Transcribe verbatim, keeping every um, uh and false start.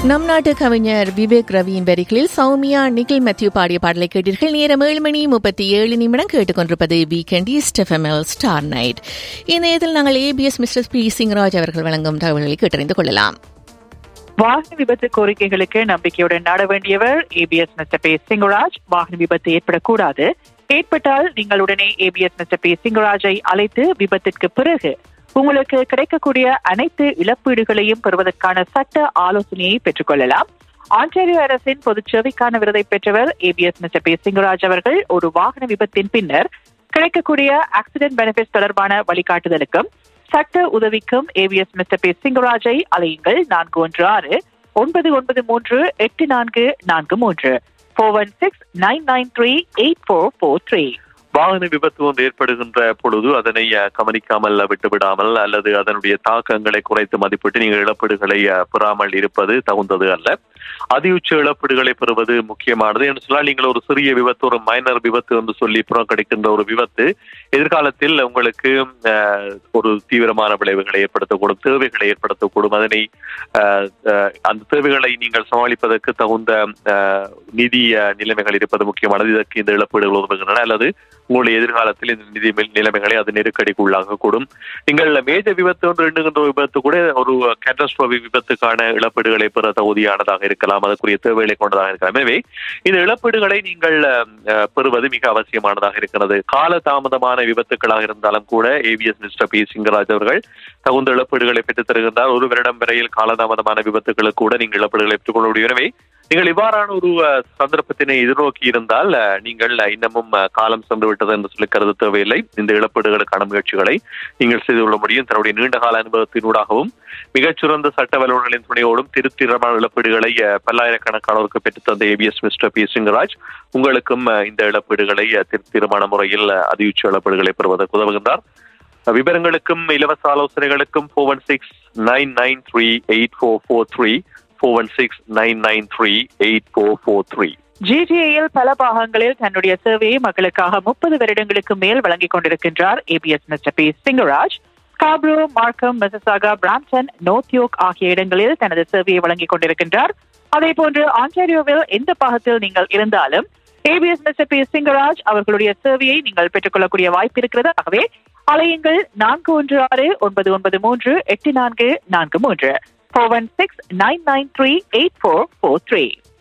நம் நாட்டு கவிஞர் விவேக் ரவியின் வரிகளில் சௌமியா நிகில் மேத்யூ பாடிய பாடலை கேட்டீர்கள். நேரம் ஏழு மணி முப்பத்தி ஏழு நிமிடம் கேட்டுக்கொண்டிருப்பது வீக்கெண்ட் ஈஸ்ட் எஃப்எம்எல் ஸ்டார் நைட். இந்நேரத்தில் நாங்கள் ஏபிஎஸ் மிஸ்டர் பி சிங்கராஜ் அவர்கள் வழங்கும் தகவல்களை கேட்டறிந்து கொள்ளலாம். வாகன விபத்து கோரிக்கைகளுக்கு நம்பிக்கையுடன் நாட வேண்டியவர் ஏபிஎஸ் மிஸ்டர் பி சிங்கராஜ். வாகன விபத்து ஏற்படக்கூடாது. ஏற்பட்டால் நீங்கள் உடனே ஏபிஎஸ் மிஸ்டர் பி சிங்கராஜை அழைத்து விபத்திற்கு பிறகு உங்களுக்கு கிடைக்கக்கூடிய அனைத்து இழப்பீடுகளையும் பெறுவதற்கான சட்ட ஆலோசனையை பெற்றுக் கொள்ளலாம். ஆன்டாரியோ அரசின் பொது சேவைக்கான விருதை பெற்றவர் ஏபிஎஸ் மிஸ்டர் பி சிங்கராஜ் அவர்கள். ஒரு வாகன விபத்தின் பின்னர் கிடைக்கக்கூடிய ஆக்சிடென்ட் பெனிஃபிட்ஸ் தொடர்பான வழிகாட்டுதலுக்கும் சட்ட உதவிக்கும் ஏபிஎஸ் மிஸ்டர் பி சிங்கராஜை அலையுங்கள். நான்கு ஒன்று ஆறு ஒன்பது ஒன்பது மூன்று எட்டு நான்கு நான்கு மூன்று four one six nine nine three eight four four three. வாகன விபத்து ஒன்று ஏற்படுகின்ற பொழுது அதனை கவனிக்காமல் விட்டுவிடாமல் அல்லது அதனுடைய தாக்கங்களை குறைத்து மதிப்பிட்டு நீங்கள் இழப்பீடுகளை பெறாமல் இருப்பது தகுந்தது அல்ல. அதியுச்ச இழப்பீடுகளை பெறுவது முக்கியமானது என்று சொன்னால், நீங்கள் ஒரு சிறிய விபத்து, ஒரு மைனர் விபத்து என்று சொல்லி புறக்கணிக்கின்ற ஒரு விபத்து எதிர்காலத்தில் உங்களுக்கு ஒரு தீவிரமான விளைவுகளை ஏற்படுத்தக்கூடும், தேவைகளை ஏற்படுத்தக்கூடும். அதனை அந்த தேவைகளை நீங்கள் சமாளிப்பதற்கு தகுந்த நிதி நிலைமைகள் இருப்பது முக்கியமானது. இதற்கு இந்த இழப்பீடுகள் உதவுகின்றன. அல்லது உங்களுடைய எதிர்காலத்தில் இந்த நிதி நிலைமைகளை அது நெருக்கடிக்கு உள்ளாகக்கூடும். நீங்கள் மேஜர் விபத்து என்று எண்ணுகின்ற விபத்து கூட ஒரு கேட்டஸ்ட்ரோபிக் விபத்துக்கான இழப்பீடுகளை பெற தகுதியானதாக இருக்கலாம், அதற்குரிய தேவைகளை கொண்டதாக இருக்கலாம். எனவே இந்த இழப்பீடுகளை நீங்கள் பெறுவது மிக அவசியமானதாக இருக்கிறது. கால தாமதமான விபத்துக்களாக இருந்தாலும் கூட ஏபிஎஸ் மிஸ்டர் பி சிங்கராஜ் அவர்கள் தகுந்த இழப்பீடுகளை பெற்றுத் தருகின்றார். ஒரு வருடம் வரையில் காலதாமதமான விபத்துக்களுக்கு கூட நீங்கள் இழப்பீடுகளை பெற்றுக்கொள்ள முடியும். எனவே நீங்கள் இவ்வாறான ஒரு சந்தர்ப்பத்தினை எதிர்நோக்கி இருந்தால் நீங்கள் இன்னமும் காலம் சென்று விட்டது என்று சொல்லி கருத தேவையில்லை. இந்த இழப்பீடுகளுக்கான முயற்சிகளை நீங்கள் செய்து கொள்ள முடியும். தன்னுடைய நீண்டகால அனுபவத்தினூடாகவும் மிகச்சிறந்த சட்ட வல்லுநர்களின் துணையோடும் திருத்திரமான இழப்பீடுகளை பல்லாயிரக்கணக்கானோருக்கு பெற்றுத் தந்த ஏபிஎஸ் மிஸ்டர் பி சிங்கராஜ் உங்களுக்கும் இந்த இழப்பீடுகளை திருத்திரமான முறையில் அதியுச்ச இழப்பீடுகளை பெறுவதற்கு உதவுகின்றார். விவரங்களுக்கும் இலவச ஆலோசனைகளுக்கும் four one six nine nine three eight four four three four one six nine nine three eight four four three. ஜிடிஏயில் பல பாகங்களில் தன்னுடைய சேவையை மக்களுக்காக முப்பது வருடங்களுக்கு மேல் வழங்கிக் கொண்டிருக்கின்றார் ABS mister B Singaraj. Scarborough, மார்க்கம், மிசிசாகா, பிராம்ப்டன், நோர்த்யோக் ஆகிய இடங்களில் தனது சேவையை வழங்கிக் கொண்டிருக்கின்றார். அதே போன்று ஆன்டாரியோவில் எந்த பாகத்தில் நீங்கள் இருந்தாலும் ஏபிஎஸ் மிஸ்டர் பி சிங்கராஜ் அவர்களுடைய சேவையை நீங்கள் பெற்றுக்கொள்ளக்கூடிய வாய்ப்பு இருக்கிறது. ஆகவே அலையுங்கள் நான்கு ஒன்று ஆறு ஒன்பது ஒன்பது மூன்று எட்டு நான்கு நான்கு மூன்று four one six nine nine three eight four four three.